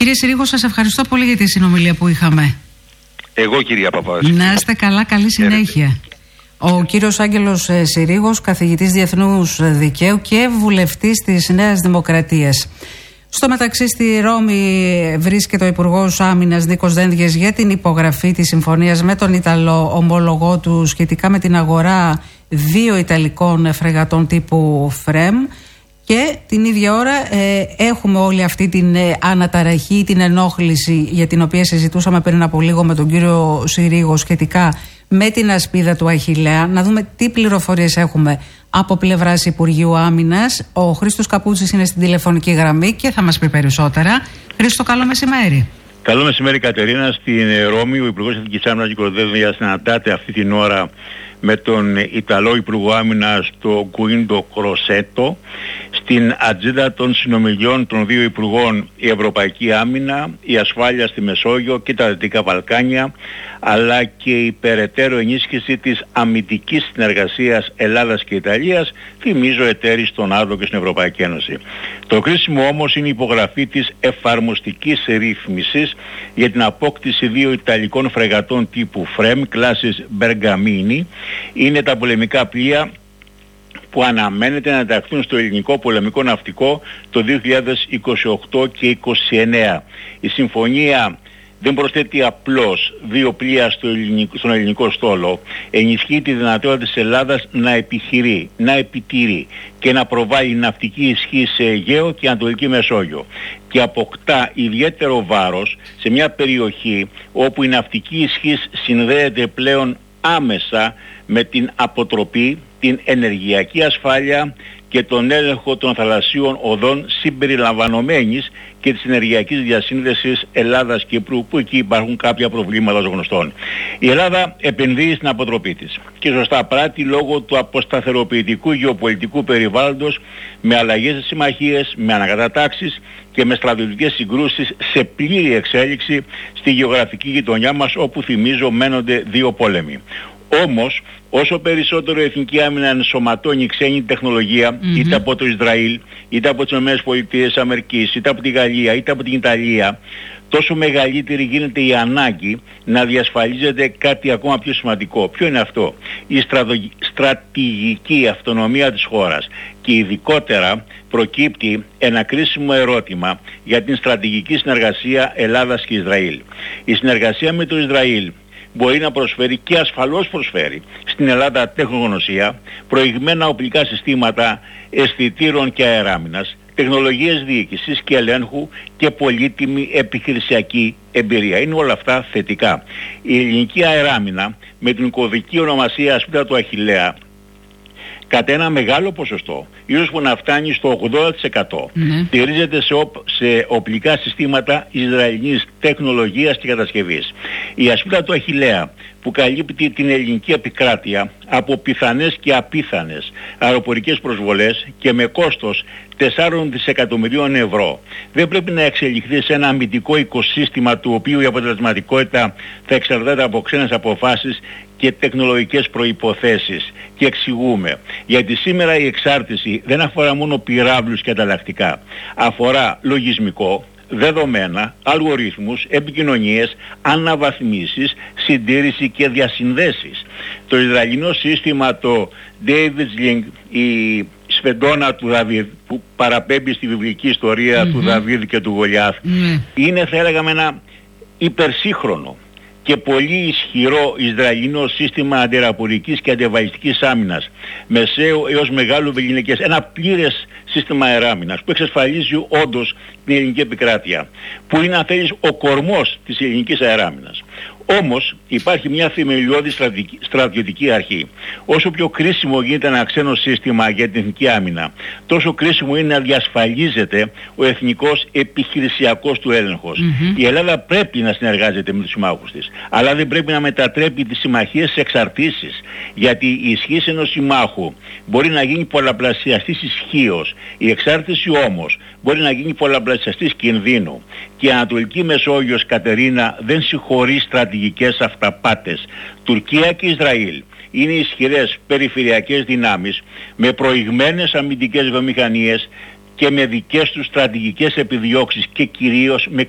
Κύριε Συρίγο, σας ευχαριστώ πολύ για τη συνομιλία που είχαμε. Εγώ, κυρία Παπαδάκη. Να είστε καλά, καλή συνέχεια. Ο κύριος Άγγελος Συρίγος, καθηγητής Διεθνούς Δικαίου και βουλευτής της Νέας Δημοκρατίας. Στο μεταξύ, στη Ρώμη βρίσκεται ο Υπουργός Άμυνας Νίκος Δένδιας για την υπογραφή της συμφωνίας με τον Ιταλό ομόλογό του σχετικά με την αγορά 2 Ιταλικών φρεγατών τύπου FREMM. Και την ίδια ώρα έχουμε όλη αυτή την αναταραχή, την ενόχληση για την οποία συζητούσαμε πριν από λίγο με τον κύριο Συρίγο σχετικά με την ασπίδα του Αχιλλέα. Να δούμε τι πληροφορίες έχουμε από πλευράς Υπουργείου Άμυνας. Ο Χρήστος Καπούτσης είναι στην τηλεφωνική γραμμή και θα μας πει περισσότερα. Χρήστο, καλό μεσημέρι. Καλό μεσημέρι, Κατερίνα. Στην Ρώμη ο Υπουργός Εθνικής Άμυνας Νίκος Δένδιας συναντάται αυτή την ώρα με τον Ιταλό Υπουργό Άμυνας, τον Γκουίντο Κροσέτο. Στην ατζέντα των συνομιλιών των δύο υπουργών η Ευρωπαϊκή Άμυνα, η ασφάλεια στη Μεσόγειο και τα Δυτικά Βαλκάνια, αλλά και η περαιτέρω ενίσχυση της αμυντικής συνεργασίας Ελλάδας και Ιταλίας, θυμίζω εταίροι στον ΝΑΤΟ και στην Ευρωπαϊκή Ένωση. Το κρίσιμο όμως είναι η υπογραφή της εφαρμοστικής ρύθμισης για την απόκτηση 2 Ιταλικών φρεγατών τύπου FREMM, κλάσης Bergamini. Είναι τα πολεμικά πλοία που αναμένεται να ενταχθούν στο ελληνικό πολεμικό ναυτικό το 2028 και 2029. Η συμφωνία δεν προσθέτει απλώς 2 πλοία στον ελληνικό στόλο, ενισχύει τη δυνατότητα της Ελλάδας να επιχειρεί, να επιτηρεί και να προβάλλει ναυτική ισχύ σε Αιγαίο και Ανατολική Μεσόγειο και αποκτά ιδιαίτερο βάρος σε μια περιοχή όπου η ναυτική ισχύ συνδέεται πλέον άμεσα με την αποτροπή, την ενεργειακή ασφάλεια και τον έλεγχο των θαλασσίων οδών συμπεριλαμβανομένης και της ενεργειακής διασύνδεσης Ελλάδας Κύπρου, που εκεί υπάρχουν κάποια προβλήματα ως γνωστόν. Η Ελλάδα επενδύει στην αποτροπή της και σωστά πράττει λόγω του αποσταθεροποιητικού γεωπολιτικού περιβάλλοντος, με αλλαγές στις συμμαχίες, με ανακατατάξεις και με στρατιωτικές συγκρούσεις σε πλήρη εξέλιξη στη γεωγραφική γειτονιά μας, όπου θυμίζω μένονται 2 πόλεμοι. Όμως, όσο περισσότερο η εθνική άμυνα ενσωματώνει ξένη τεχνολογία, είτε από το Ισραήλ, είτε από τις ΗΠΑ, είτε από τη Γαλλία, είτε από την Ιταλία, τόσο μεγαλύτερη γίνεται η ανάγκη να διασφαλίζεται κάτι ακόμα πιο σημαντικό. Ποιο είναι αυτό? Η στρατηγική αυτονομία της χώρας. Και ειδικότερα προκύπτει ένα κρίσιμο ερώτημα για την στρατηγική συνεργασία Ελλάδας και Ισραήλ. Η συνεργασία με το Ισραήλ μπορεί να προσφέρει και ασφαλώς προσφέρει στην Ελλάδα τεχνογνωσία, προηγμένα οπλικά συστήματα αισθητήρων και αεράμινας, τεχνολογίες διοίκησης και ελέγχου και πολύτιμη επιχειρησιακή εμπειρία. Είναι όλα αυτά θετικά. Η ελληνική αεράμινα με την κωδική ονομασία ασπίδα του Αχιλλέα κατά ένα μεγάλο ποσοστό, ίσως που να φτάνει στο 80%, στηρίζεται σε οπλικά συστήματα Ισραηλινής τεχνολογίας και κατασκευής. Η ασπίδα του Αχιλλέα, που καλύπτει την ελληνική επικράτεια από πιθανές και απίθανες αεροπορικές προσβολές και με κόστος 4 δισεκατομμυρίων ευρώ, δεν πρέπει να εξελιχθεί σε ένα αμυντικό οικοσύστημα του οποίου η αποτελεσματικότητα θα εξαρτάται από ξένες αποφάσεις και τεχνολογικές προϋποθέσεις. Και εξηγούμε, γιατί σήμερα η εξάρτηση δεν αφορά μόνο πυράβλους και ανταλλακτικά, αφορά λογισμικό, δεδομένα, αλγορίθμους, επικοινωνίες, αναβαθμίσεις, συντήρηση και διασυνδέσεις. Το Ισραηλινό σύστημα, το David's Link, η σφεντόνα του Δαβίδ, που παραπέμπει στη βιβλική ιστορία του Δαβίδ και του Γολιάθ, είναι, θα έλεγαμε, ένα υπερσύγχρονο και πολύ ισχυρό Ισραηλινό σύστημα αντιαεροπορικής και αντιβαλιστικής άμυνας, μεσαίου έως μεγάλου βεληνικές, ένα πλήρες σύστημα αεράμινας που εξασφαλίζει όντως την ελληνική επικράτεια, που είναι, αν θέλεις, ο κορμός της ελληνικής αεράμινας. Όμως υπάρχει μια θεμελιώδη στρατιωτική αρχή. Όσο πιο κρίσιμο γίνεται ένα ξένο σύστημα για την εθνική άμυνα, τόσο κρίσιμο είναι να διασφαλίζεται ο εθνικός επιχειρησιακός του έλεγχος. Η Ελλάδα πρέπει να συνεργάζεται με τους συμμάχους της, αλλά δεν πρέπει να μετατρέπει τις συμμαχίες σε εξαρτήσεις, γιατί η ισχύς ενός συμμάχου μπορεί να γίνει πολλαπλασιαστής ισχύος. Η εξάρτηση όμως μπορεί να γίνει πολλαπλασιαστής κινδύνου. Και η Ανατολική Μεσόγειος, Κατερίνα, δεν συγχωρεί στρατηγικές αυταπάτες. Τουρκία και Ισραήλ είναι ισχυρές περιφερειακές δυνάμεις με προηγμένες αμυντικές βιομηχανίες και με δικές τους στρατηγικές επιδιώξεις και κυρίως με